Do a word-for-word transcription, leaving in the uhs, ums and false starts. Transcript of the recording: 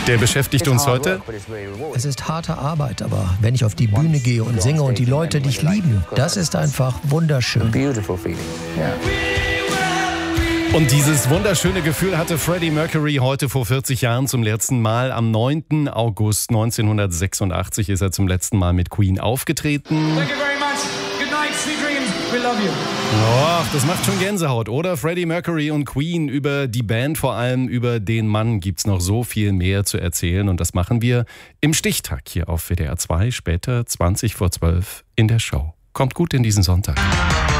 Der beschäftigt uns heute. Es ist harte Arbeit, aber wenn ich auf die Bühne gehe und singe und die Leute dich lieben, das ist einfach wunderschön. Und dieses wunderschöne Gefühl hatte Freddie Mercury heute vor vierzig Jahren zum letzten Mal. Am neunten August neunzehnhundertsechsundachtzig ist er zum letzten Mal mit Queen aufgetreten. Thank you very much. Good night, sweet dreams. We love you. Oh, das macht schon Gänsehaut, oder? Freddie Mercury und Queen, über die Band, vor allem über den Mann, gibt's noch so viel mehr zu erzählen. Und das machen wir im Stichtag hier auf W D R zwei, später zwanzig vor zwölf in der Show. Kommt gut in diesen Sonntag.